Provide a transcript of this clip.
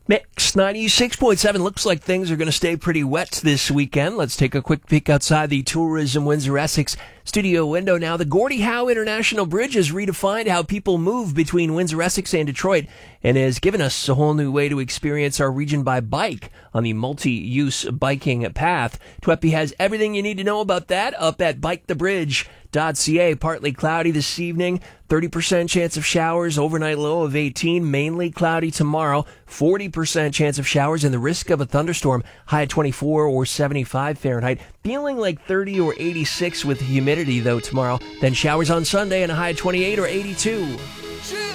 Mix 96.7. Looks like things are going to stay pretty wet this weekend. Let's take a quick peek outside the Tourism Windsor Essex studio window now. The Gordie Howe International Bridge has redefined how people move between Windsor, Essex, and Detroit and has given us a whole new way to experience our region by bike on the multi-use biking path. TWEPI has everything you need to know about that up at bikethebridge.ca. Partly cloudy this evening, 30% chance of showers, overnight low of 18, mainly cloudy tomorrow, 40% chance of showers and the risk of a thunderstorm, high at 24 or 75 Fahrenheit. Feeling like 30 or 86 with humidity though tomorrow, then showers on Sunday and a high at 28 or 82.